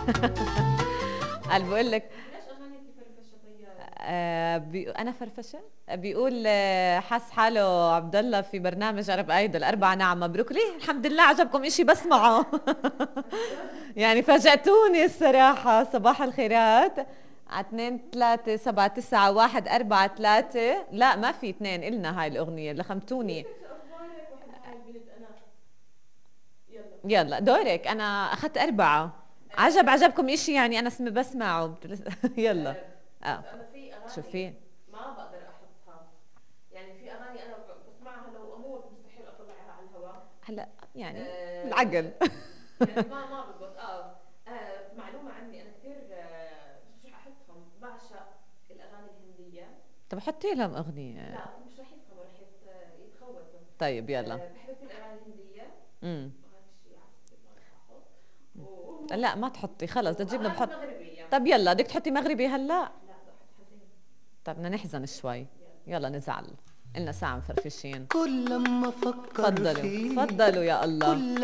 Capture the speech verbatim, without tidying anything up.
قال بقول لك ليش اغاني فرفشه طياره؟ آه بي... انا فرفشه بيقول آه، حس حاله عبد الله في برنامج عرب ايدل أربعة نعم مبروك ليه الحمد لله عجبكم اشي بسمعه. عن جد؟ يعني فاجأتوني الصراحة. صباح الخيرات على اثنين ثلاثة سبعة تسعة واحد أربعة ثلاثة. لا ما في اثنين إلنا هاي الأغنية لخمتوني. كيفك شو اخبارك؟ بحب هاي البنت انا. يلا. يلا دورك. أنا أخذت أربعة. عجب آه. عجبكم إشي يعني أنا اسمي بسمعه. يلا. آه. اه بس انا في شو في؟ اغاني ما بقدر احطها. يعني في اغاني انا ب- بسمعها لو اموت مستحيل اطلعها على الهواء. هلا يعني بالعقل. آه. يعني ما ما بزبط. اه, آه. معلومه عني انا كثير آه. مش رح احطهم. بعشق الاغاني الهنديه. طب حطي لهم أغنية. لا مش رح يفهموا، رح يت- يتخوتوا. طيب يلا. آه. بحب كثير الاغاني الهنديه. امم وهذا الشيء عصبي ما رح احط. و... لا ما تحطي خلص بدنا تجيبنا واغاني بحط. مغربيه. طب يلا بدك تحطي مغربي هلا. لا بحط حزين. طب بدنا نحزن شوي. يلا. يلا نزعل. إلنا ساعة مفرفشين. كل لما افكر تفضلوا فيك تفضلوا يا الله. كل